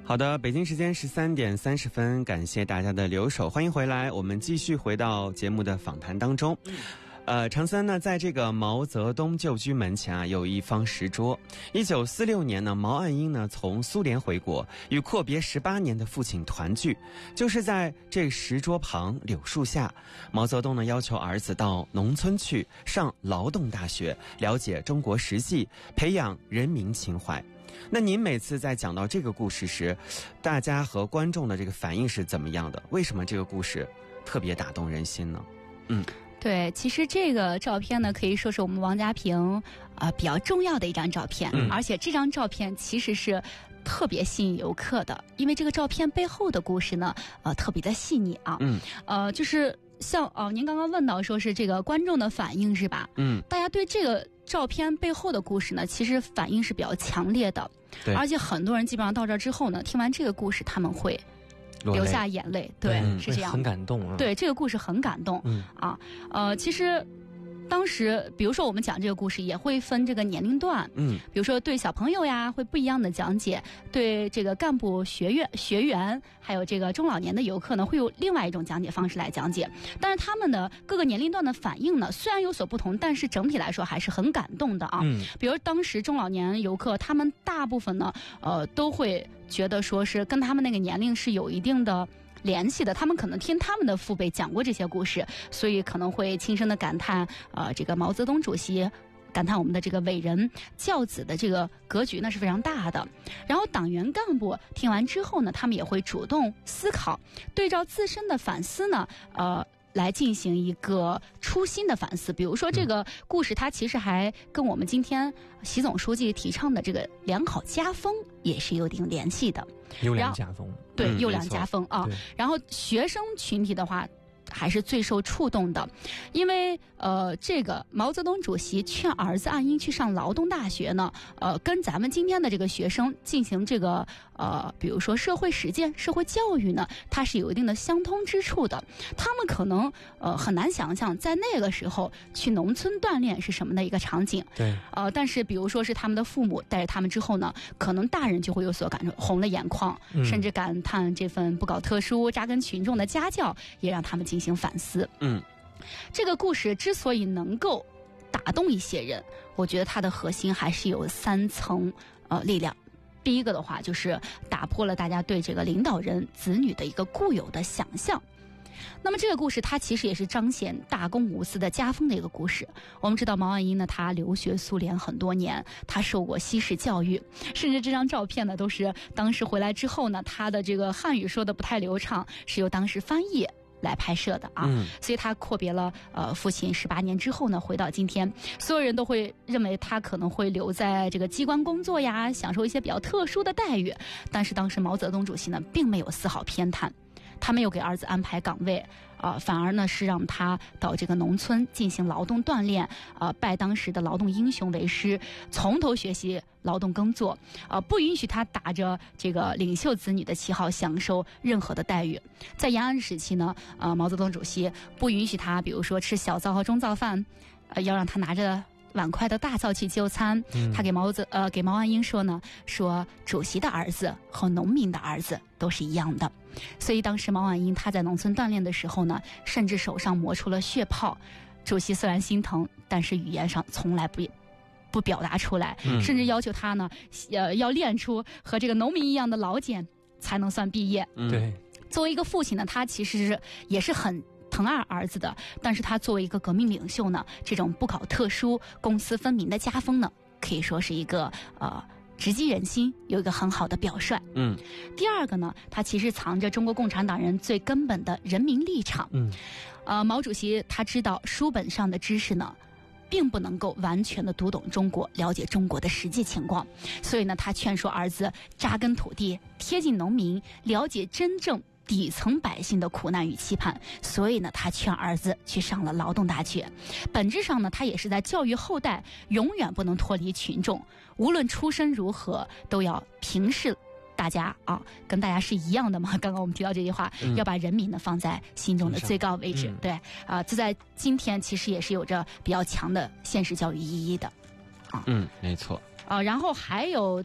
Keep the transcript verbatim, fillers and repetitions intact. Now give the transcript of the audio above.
好的，北京时间十三点三十分，感谢大家的留守，欢迎回来，我们继续回到节目的访谈当中。呃，长三呢，在这个毛泽东旧居门前啊，有一方石桌。一九四六年呢，毛岸英呢从苏联回国，与阔别十八年的父亲团聚，就是在这石桌旁柳树下。毛泽东呢要求儿子到农村去上劳动大学，了解中国实际，培养人民情怀。那您每次在讲到这个故事时，大家和观众的这个反应是怎么样的？为什么这个故事特别打动人心呢？嗯。 对，其实这个照片呢，可以说是我们王家平啊、呃、比较重要的一张照片、嗯，而且这张照片其实是特别吸引游客的，因为这个照片背后的故事呢，呃，特别的细腻啊。嗯，呃，就是像哦、呃，您刚刚问到说是这个观众的反应是吧？嗯，大家对这个照片背后的故事呢，其实反应是比较强烈的，对，而且很多人基本上到这之后呢，听完这个故事他们会流下眼泪，对， 嗯、 是这样， 很感动啊。 对，这个故事很感动，嗯啊，呃，其实当时，比如说我们讲这个故事，也会分这个年龄段，嗯，比如说对小朋友呀，会不一样的讲解；对这个干部学院学员，还有这个中老年的游客呢，会有另外一种讲解方式来讲解。但是他们的各个年龄段的反应呢，虽然有所不同，但是整体来说还是很感动的啊。嗯，比如当时中老年游客，他们大部分呢，呃，都会觉得说是跟他们那个年龄是有一定的联系的，他们可能听他们的父辈讲过这些故事，所以可能会轻声的感叹，呃，这个毛泽东主席，感叹我们的这个伟人教子的这个格局呢是非常大的。然后党员干部听完之后呢，他们也会主动思考，对照自身的反思呢，呃。来进行一个初心的反思，比如说这个故事，它其实还跟我们今天习总书记提倡的这个良好家风也是有一定联系的。 优良家风， 对， 嗯、 优良家风啊。然后学生群体的话，还是最受触动的，因为呃，这个毛泽东主席劝儿子岸英去上劳动大学呢，呃，跟咱们今天的这个学生进行这个呃，比如说社会实践、社会教育呢，它是有一定的相通之处的。他们可能呃很难想象在那个时候去农村锻炼是什么的一个场景。 对， 呃，但是比如说是他们的父母带着他们之后呢，可能大人就会有所感受，红了眼眶，嗯、甚至感叹这份不搞特殊、扎根群众的家教，也让他们进行反思。嗯，这个故事之所以能够打动一些人，我觉得它的核心还是有三层呃力量。第一个的话，就是打破了大家对这个领导人子女的一个固有的想象。那么这个故事它其实也是彰显大公无私的家风的一个故事。我们知道毛岸英呢，他留学苏联很多年，他受过西式教育，甚至这张照片呢都是当时回来之后呢，他的这个汉语说的不太流畅，是由当时翻译来拍摄的啊，嗯、所以他阔别了呃父亲十八年之后呢，回到今天，所有人都会认为他可能会留在这个机关工作呀，享受一些比较特殊的待遇。但是当时毛泽东主席呢，并没有丝毫偏袒。他没有给儿子安排岗位，啊、呃，反而呢是让他到这个农村进行劳动锻炼，啊、呃，拜当时的劳动英雄为师，从头学习劳动耕作，啊、呃，不允许他打着这个领袖子女的旗号享受任何的待遇。在延安时期呢，呃，毛泽东主席不允许他，比如说吃小灶和中灶饭，呃，要让他拿着碗筷的大灶去就餐。嗯、他给毛泽呃给毛岸英说呢，说主席的儿子和农民的儿子都是一样的。所以当时毛岸英他在农村锻炼的时候呢，甚至手上磨出了血泡。主席虽然心疼，但是语言上从来不不表达出来，嗯、甚至要求他呢，呃，要练出和这个农民一样的老茧才能算毕业。 嗯、对， 作为一个父亲呢，他其实是也是很疼爱儿子的，但是他作为一个革命领袖呢，这种不搞特殊、公私分明的家风呢，可以说是一个呃。直击人心，有一个很好的表率。嗯，第二个呢，它其实藏着中国共产党人最根本的人民立场。嗯，呃，毛主席他知道书本上的知识呢，并不能够完全的读懂中国，了解中国的实际情况，所以呢，他劝说儿子扎根土地，贴近农民，了解真正底层百姓的苦难与期盼，所以呢，他劝儿子去上了劳动大学。本质上呢，他也是在教育后代，永远不能脱离群众，无论出身如何，都要平视大家啊，跟大家是一样的嘛。刚刚我们提到这句话，嗯、要把人民呢放在心中的最高位置。嗯、对啊，这在今天其实也是有着比较强的现实教育意义的。啊、 嗯，没错。 啊，然后还有